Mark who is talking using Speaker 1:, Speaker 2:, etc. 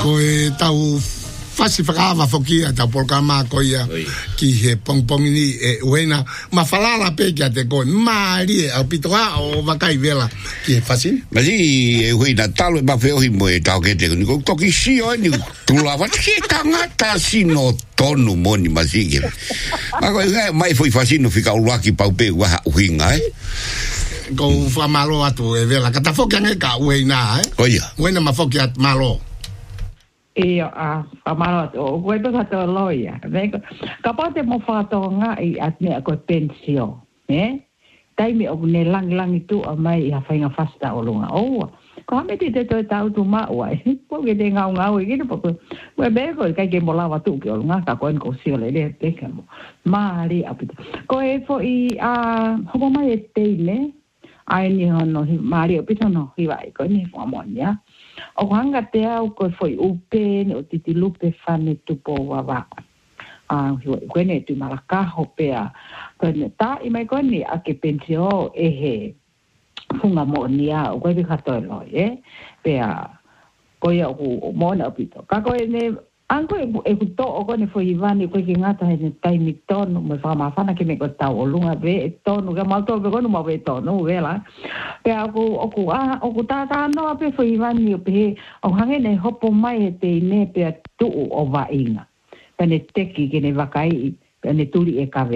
Speaker 1: Koe tau fasi whakawa whokia tau polkama koia ki he pongpong ni uena ma falala pe kia te koe maari au pitoa o wakai vela ki he fasi
Speaker 2: masi uena talo ma feo hi moe tau ke te ni ko toki si o ni tula wat ki tangata sino tonu moni masi ke ma koe mai foi fasi no fika uruaki pau pe ua uhinga
Speaker 1: ko whamalo atu e vela kata whokia nge ka uena uena ma whokia malo
Speaker 3: amaro o puedo hacer loya capaz de mofato nga I atne ko pensio taimi o ne lang itu amai ya fainga fasta olunga ko ame te to tau tu ma wa po ke de ngau ke no po we be ko kai ke molava tu ke olunga ka ko sio le te ke mari apito ko e fo hobo mai te ne ai ni hono mari apito no hi vai ko ni fo monia o hanga te au ko foi upe o titi lupe fane tupo wawa kwene tu malakaho pea kwene ta I mai kwene a ke pensio he funga mo nia o kwene katolo pea koia o mona opito ka kwene anko e kuto o kwene foi ivani ko ki ngata he taimi tono me fama fana ke me ko tau o lunga ve tono ke malto ve kono mo ve tono vela pe aku tata no pe foi ivani pe o hange nei hopo mai te ne pe tu o va inga pene teki ke ne vakai pene tuli e kave